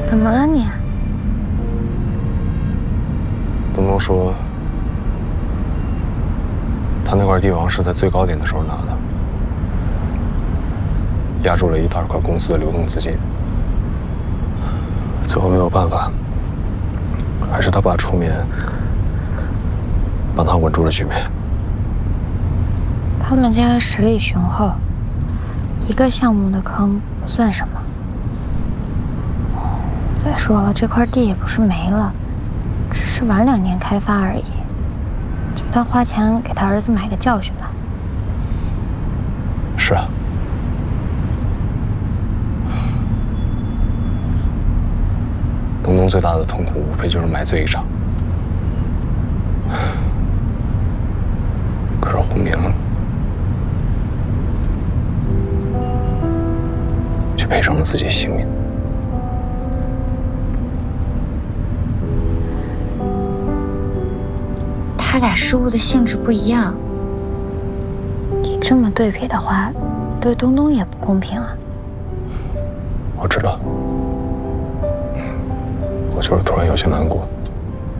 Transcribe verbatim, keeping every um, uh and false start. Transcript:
怎么了你？ 东东说，他那块地王是在最高点的时候拿的，压住了一大块公司的流动资金。最后没有办法，还是他爸出面帮他稳住了局面。 他们家实力雄厚，一个项目的坑不算什么。再说了，这块地也不是没了，只是晚两年开发而已。就当花钱给他儿子买个教训吧。 是啊。东东最大的痛苦，无非就是买醉一场。可是红明却赔上了自己性命。 他俩失误的性质不一样。你这么对比的话，对东东也不公平啊。 我知道。我就是突然有些难过。